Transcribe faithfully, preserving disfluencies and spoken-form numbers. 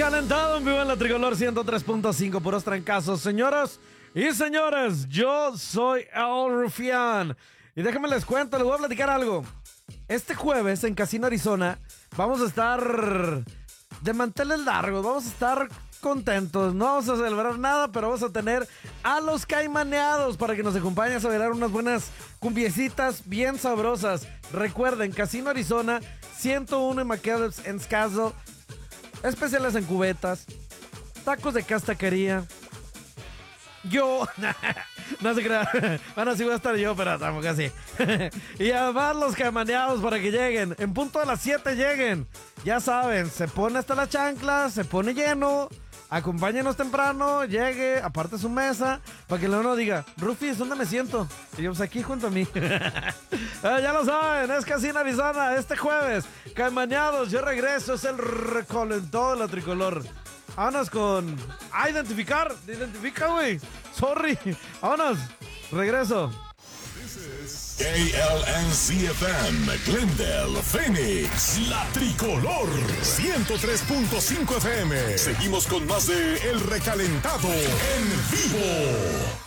Recalentado en vivo en la Tricolor ciento tres punto cinco, puros trancazos. Señoras y señores, yo soy El Rufián. Y déjenme les cuento, les voy a platicar algo. Este jueves en Casino Arizona vamos a estar de manteles largos, vamos a estar contentos. No vamos a celebrar nada, pero vamos a tener a los Caimaneados para que nos acompañen a bailar unas buenas cumbiecitas bien sabrosas. Recuerden, Casino Arizona, ciento uno en McAllen en Scasdale. Especiales en cubetas, tacos de castaquería. Yo, no se crean, bueno, sí voy a estar yo, pero tampoco así. Y además los Caimaneados para que lleguen, en punto de las siete lleguen. Ya saben, se pone hasta la chancla, se pone lleno. Acompáñenos temprano, llegue, aparte su mesa, para que uno diga, Rufis, ¿dónde me siento? Y yo, pues aquí junto a mí. Ah, ya lo saben, es Casino Arizona, este jueves. Caimaneados, yo regreso, es el recalentado de la Tricolor. Vámonos con... Ah, identificar, identifica, güey. Sorry, vámonos, regreso. K L N C F M, Glendale, Phoenix, La Tricolor, ciento tres punto cinco F M. Seguimos con más de El Recalentado en vivo.